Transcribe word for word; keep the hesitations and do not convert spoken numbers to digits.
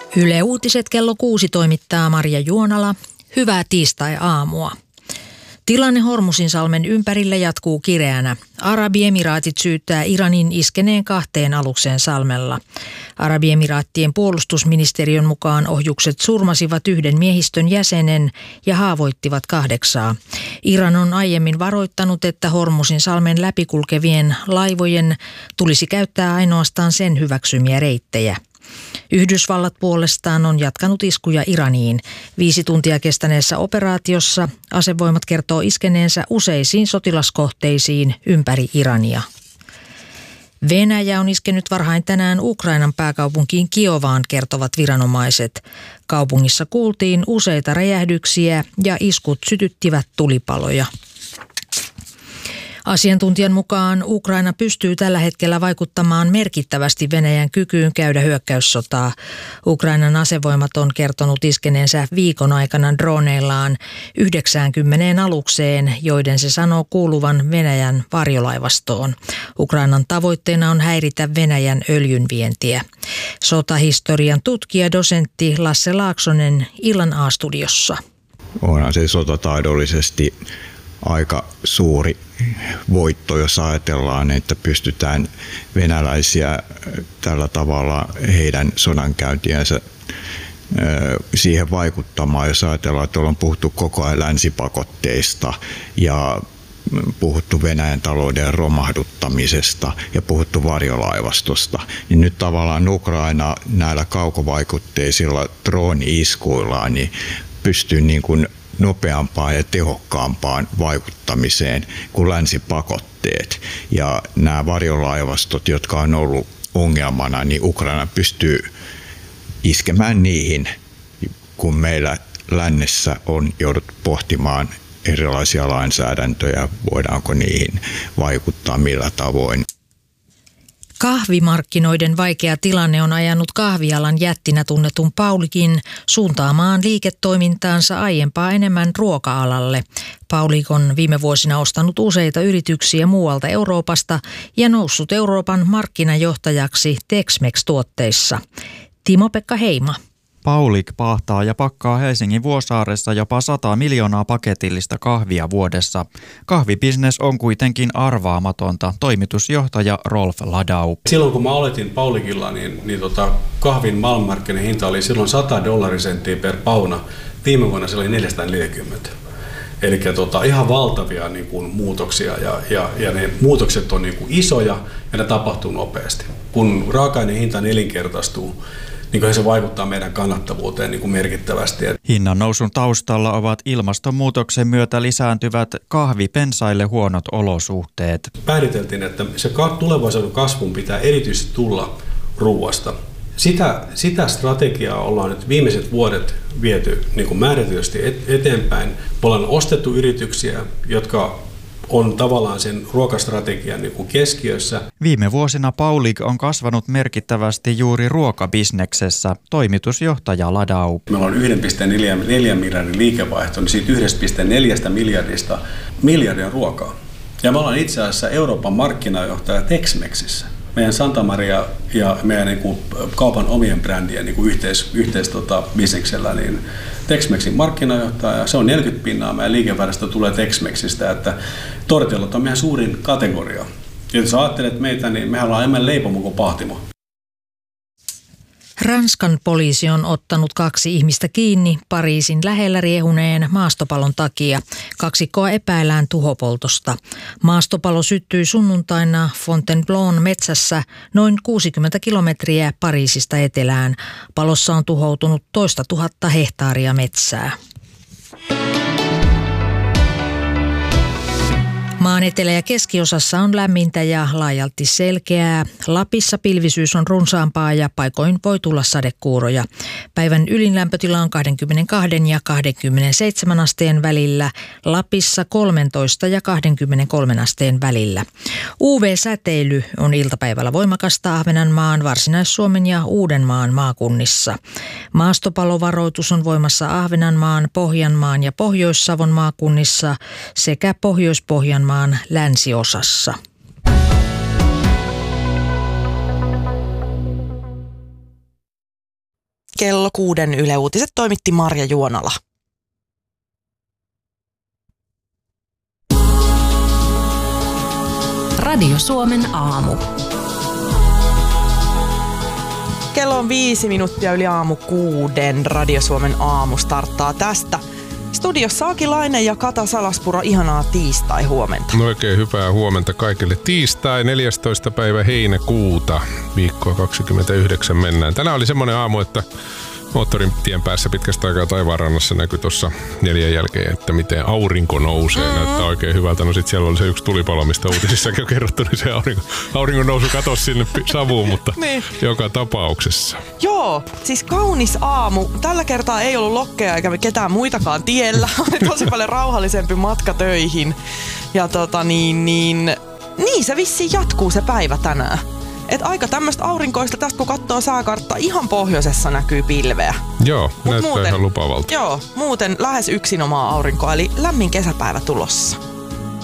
Yle Uutiset kello kuusi toimittaa Marja Juonala. Hyvää tiistai-aamua. Tilanne Hormuzinsalmen ympärillä jatkuu kireänä. Arabiemiraatit syyttää Iranin iskeneen kahteen alukseen salmella. Arabiemiraattien puolustusministeriön mukaan ohjukset surmasivat yhden miehistön jäsenen ja haavoittivat kahdeksaa. Iran on aiemmin varoittanut, että Hormuzinsalmen läpikulkevien laivojen tulisi käyttää ainoastaan sen hyväksymiä reittejä. Yhdysvallat puolestaan on jatkanut iskuja Iraniin. Viisi tuntia kestäneessä operaatiossa asevoimat kertoo iskeneensä useisiin sotilaskohteisiin ympäri Irania. Venäjä on iskenyt varhain tänään Ukrainan pääkaupunkiin Kiovaan, kertovat viranomaiset. Kaupungissa kuultiin useita räjähdyksiä ja iskut sytyttivät tulipaloja. Asiantuntijan mukaan Ukraina pystyy tällä hetkellä vaikuttamaan merkittävästi Venäjän kykyyn käydä hyökkäyssotaa. Ukrainan asevoimat on kertonut iskeneensä viikon aikana droneillaan yhdeksänkymmentä alukseen, joiden se sanoo kuuluvan Venäjän varjolaivastoon. Ukrainan tavoitteena on häiritä Venäjän öljynvientiä. Sotahistorian tutkija, dosentti Lasse Laaksonen Illan A-studiossa. Onhan se sotataidollisesti aika suuri voitto, jos ajatellaan, että pystytään venäläisiä tällä tavalla heidän sodankäyntiänsä siihen vaikuttamaan, jos ajatellaan, että ollaan puhuttu koko ajan länsipakotteista ja puhuttu Venäjän talouden romahduttamisesta ja puhuttu varjolaivastosta, niin nyt tavallaan Ukraina näillä kaukovaikutteisilla drooni-iskuillaan niin pystyy niin kuin nopeampaan ja tehokkaampaan vaikuttamiseen kuin länsipakotteet. Ja nämä varjolaivastot, jotka on ollut ongelmana, niin Ukraina pystyy iskemään niihin, kun meillä lännessä on jouduttu pohtimaan erilaisia lainsäädäntöjä, voidaanko niihin vaikuttaa millä tavoin. Kahvimarkkinoiden vaikea tilanne on ajanut kahvialan jättinä tunnetun Paulikin suuntaamaan liiketoimintaansa aiempaa enemmän ruoka-alalle. Paulik on viime vuosina ostanut useita yrityksiä muualta Euroopasta ja noussut Euroopan markkinajohtajaksi Tex-Mex-tuotteissa. Timo-Pekka Heima. Paulik paahtaa ja pakkaa Helsingin Vuosaaressa jopa sata miljoonaa paketillista kahvia vuodessa. Kahvibisnes on kuitenkin arvaamatonta, toimitusjohtaja Rolf Ladau. Silloin kun mä aloitin Paulikilla, niin, niin tota, kahvin maailmanmarkkinen hinta oli silloin sata dollarisenttiä per pauna. Viime vuonna se oli neljäsataaneljäkymmentä. Eli tota, ihan valtavia niin kuin, muutoksia ja, ja, ja ne muutokset on niin kuin, isoja ja ne tapahtuu nopeasti. Kun raaka-aineen hinta nelinkertaistuu, niin se vaikuttaa meidän kannattavuuteen niin kuin merkittävästi. Hinnan nousun taustalla ovat ilmastonmuutoksen myötä lisääntyvät kahvipensaille huonot olosuhteet. Pääteltiin, että se tulevaisuuden kasvun pitää erityisesti tulla ruuasta. Sitä, sitä strategiaa ollaan nyt viimeiset vuodet viety niin kuin määrätysti eteenpäin. Me ollaan ostettu yrityksiä, jotka on tavallaan sen ruokastrategian niin kuin keskiössä. Viime vuosina Paulik on kasvanut merkittävästi juuri ruokabisneksessä, toimitusjohtaja Ladau. Meillä on yksi pilkku neljä miljardin liikevaihto, niin siitä yksi pilkku neljä miljardista miljardia ruokaa. Ja me ollaan itse asiassa Euroopan markkinajohtaja Tex-Mexissä. Meidän Santa Maria ja meidän niin kuin, kaupan omien brändien niin kuin yhteis, yhteis tota, bisneksellä, niin Tex-Mexin markkinajohtaja, se on neljäkymmentä pinnaa meidän liikevaihdosta tulee Tex-Mexistä, että tortillat on meidän suurin kategoria. Ja jos ajattelet meitä, niin mehän ollaan enemmän leipomo kuin pahtimo. Ranskan poliisi on ottanut kaksi ihmistä kiinni Pariisin lähellä riehuneen maastopalon takia. Kaksikkoa epäillään tuhopoltosta. Maastopalo syttyi sunnuntaina Fontainebleaun metsässä noin kuusikymmentä kilometriä Pariisista etelään. Palossa on tuhoutunut toista tuhatta hehtaaria metsää. Maan etelä- ja keskiosassa on lämmintä ja laajalti selkeää. Lapissa pilvisyys on runsaampaa ja paikoin voi tulla sadekuuroja. Päivän ylin lämpötila on kaksikymmentäkaksi ja kaksikymmentäseitsemän asteen välillä. Lapissa kolmetoista ja kaksikymmentäkolme asteen välillä. U V-säteily on iltapäivällä voimakasta Ahvenanmaan, Varsinais-Suomen ja Uudenmaan maakunnissa. Maastopalovaroitus on voimassa Ahvenanmaan, Pohjanmaan ja Pohjois-Savon maakunnissa sekä Pohjois-Pohjanmaan maan länsiosassa. kello kuuden Yle Uutiset toimitti Marja Juonala. Radio Suomen aamu. Kello on viisi minuuttia yli aamu kuuden. Radio Suomen aamu starttaa tästä. Studiossa Aki Laine ja Kata Salaspuro, ihanaa tiistai huomenta. No oikein hyvää huomenta kaikille. Tiistai neljästoista päivä heinäkuuta, viikkoa kaksikymmentäyhdeksän mennään. Tänään oli semmoinen aamu, että moottorin tien päässä pitkästä aikaa taivaanrannassa näkyi tuossa neljän jälkeen, että miten aurinko nousee. Mm-hmm. Näyttää oikein hyvältä. No sit siellä oli se yksi tulipalo, mistä uutisissakin on kerrottu, niin se aurinko, auringon nousu katosi sinne savuun, mutta niin. Joka tapauksessa. Joo, siis kaunis aamu. Tällä kertaa ei ollut lokkeja eikä ketään muitakaan tiellä. Oli tosi paljon rauhallisempi matka töihin. Ja tota niin, niin, niin se vissiin jatkuu se päivä tänään. Et aika tämmöistä aurinkoista tästä, kun katsoo sääkarttaa, ihan pohjoisessa näkyy pilveä. Joo, Mut näyttää muuten, ihan lupavalta. Joo, muuten lähes yksinomaan aurinkoa, eli lämmin kesäpäivä tulossa.